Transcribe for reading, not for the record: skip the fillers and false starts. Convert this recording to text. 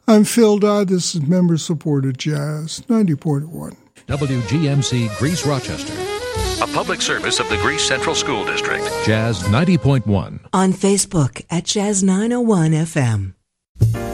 I'm Phil Dodd. This is member-supported Jazz 90.1. WGMC Greece Rochester. A public service of the Greece Central School District. Jazz 90.1. On Facebook at Jazz 901 FM.